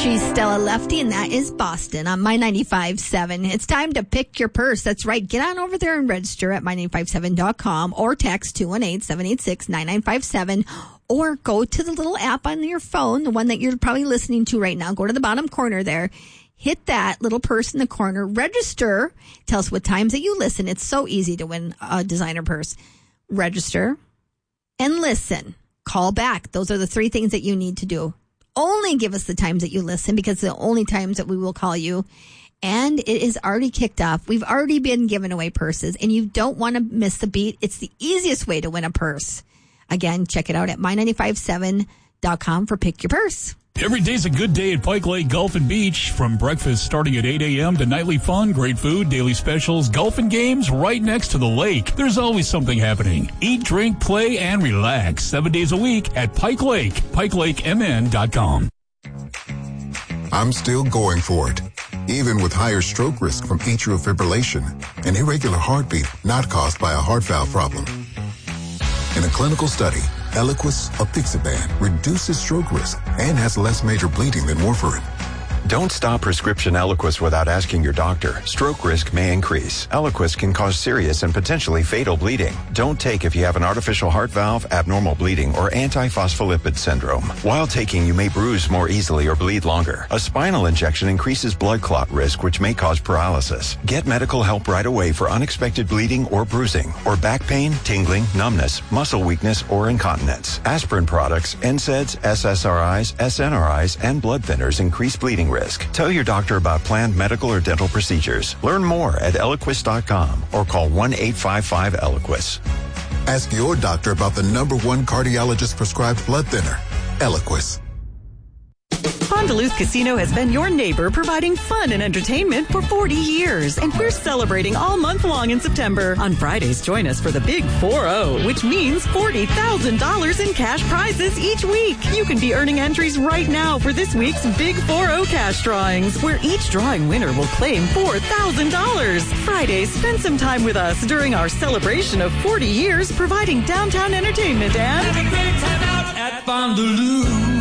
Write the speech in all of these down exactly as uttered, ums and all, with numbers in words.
She's Stella Lefty, and that is Boston on My ninety-five point seven. It's time to pick your purse. That's right. Get on over there and register at my nine five seven dot com or text two one eight, seven eight six, nine nine five seven or go to the little app on your phone, the one that you're probably listening to right now. Go to the bottom corner there. Hit that little purse in the corner. Register. Tell us what times that you listen. It's so easy to win a designer purse. Register and listen. Call back. Those are the three things that you need to do. Only give us the times that you listen, because the only times that we will call you. And it is already kicked off. We've already been giving away purses, and you don't want to miss the beat. It's the easiest way to win a purse. Again, check it out at my nine five seven dot com for Pick Your Purse. Every day's a good day at Pike Lake Golf and Beach. From breakfast starting at eight a.m. to nightly fun, great food, daily specials, golf and games right next to the lake. There's always something happening. Eat, drink, play, and relax. Seven days a week at Pike Lake. pike lake m n dot com. I'm still going for it, even with higher stroke risk from atrial fibrillation, an irregular heartbeat not caused by a heart valve problem. In a clinical study, Eliquis apixaban reduces stroke risk and has less major bleeding than warfarin. Don't stop prescription Eliquis without asking your doctor. Stroke risk may increase. Eliquis can cause serious and potentially fatal bleeding. Don't take if you have an artificial heart valve, abnormal bleeding, or antiphospholipid syndrome. While taking, you may bruise more easily or bleed longer. A spinal injection increases blood clot risk, which may cause paralysis. Get medical help right away for unexpected bleeding or bruising, or back pain, tingling, numbness, muscle weakness, or incontinence. Aspirin products, N SAIDs, S S R Is, S N R Is, and blood thinners increase bleeding risk. Tell your doctor about planned medical or dental procedures. Learn more at eliquis dot com or call one eight five five Eliquis. Ask your doctor about the number one cardiologist prescribed blood thinner, Eliquis. Fond du Lac Casino has been your neighbor, providing fun and entertainment for forty years. And we're celebrating all month long in September. On Fridays, join us for the Big four oh, which means forty thousand dollars in cash prizes each week. You can be earning entries right now for this week's Big four oh cash drawings, where each drawing winner will claim four thousand dollars. Fridays, spend some time with us during our celebration of forty years providing downtown entertainment and... Have a great time out at Fond du Lac.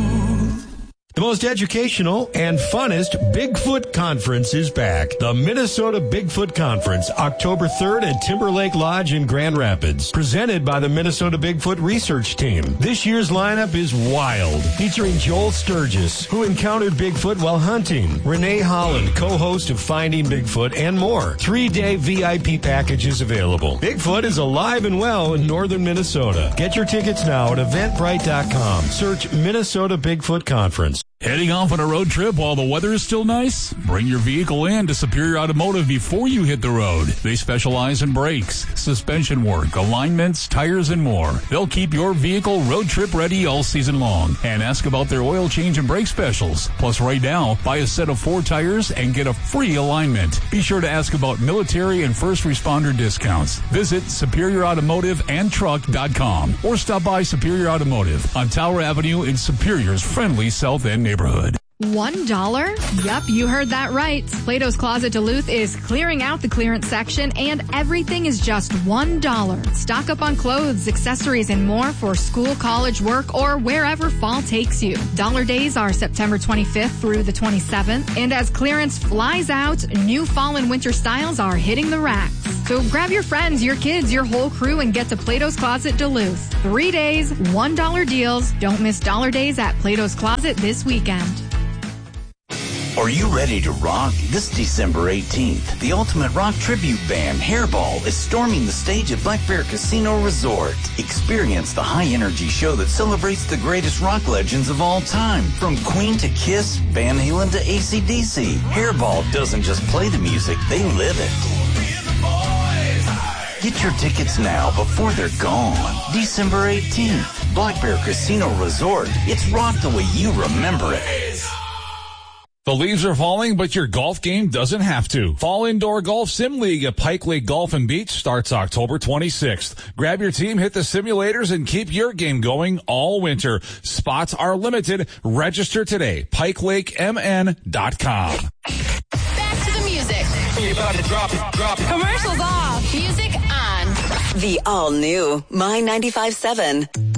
The most educational and funnest Bigfoot Conference is back. The Minnesota Bigfoot Conference, October third at Timberlake Lodge in Grand Rapids. Presented by the Minnesota Bigfoot Research Team. This year's lineup is wild, featuring Joel Sturgis, who encountered Bigfoot while hunting, Renee Holland, co-host of Finding Bigfoot, and more. Three-day V I P packages available. Bigfoot is alive and well in northern Minnesota. Get your tickets now at eventbrite dot com. Search Minnesota Bigfoot Conference. Heading off on a road trip while the weather is still nice? Bring your vehicle in to Superior Automotive before you hit the road. They specialize in brakes, suspension work, alignments, tires, and more. They'll keep your vehicle road trip ready all season long. And ask about their oil change and brake specials. Plus, right now, buy a set of four tires and get a free alignment. Be sure to ask about military and first responder discounts. Visit superior automotive and truck dot com or stop by Superior Automotive on Tower Avenue in Superior's friendly South End neighborhood. One dollar? Yup, you heard that right. Plato's Closet Duluth is clearing out the clearance section, and everything is just one dollar. Stock up on clothes, accessories, and more for school, college, work, or wherever fall takes you. Dollar days are September twenty-fifth through the twenty-seventh, and as clearance flies out, new fall and winter styles are hitting the racks. So grab your friends, your kids, your whole crew, and get to Plato's Closet Duluth. Three days, one dollar deals. Don't miss Dollar Days at Plato's Closet this weekend. Are you ready to rock? This December eighteenth, the ultimate rock tribute band, Hairball, is storming the stage at Black Bear Casino Resort. Experience the high-energy show that celebrates the greatest rock legends of all time. From Queen to Kiss, Van Halen to A C D C, Hairball doesn't just play the music, they live it. Get your tickets now before they're gone. December eighteenth, Black Bear Casino Resort. It's rock the way you remember it. The leaves are falling, but your golf game doesn't have to. Fall Indoor Golf Sim League at Pike Lake Golf and Beach starts October twenty-sixth. Grab your team, hit the simulators, and keep your game going all winter. Spots are limited. Register today. pike lake m n dot com. Back to the music. You're about to drop it, drop it. Commercials off. Music on. The all-new My ninety-five point seven.